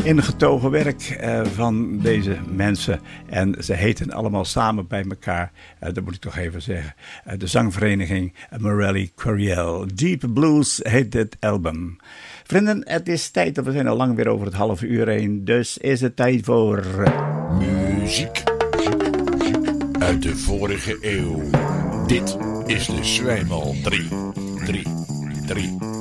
ingetogen werk van deze mensen. En ze heten allemaal samen bij elkaar, dat moet ik toch even zeggen, de zangvereniging Morelli Coriel. Deep Blues heet dit album. Vrienden, het is tijd, we zijn al lang weer over het halve uur heen, dus is het tijd voor... Muziek uit de vorige eeuw. Dit is de Zwijmal 3.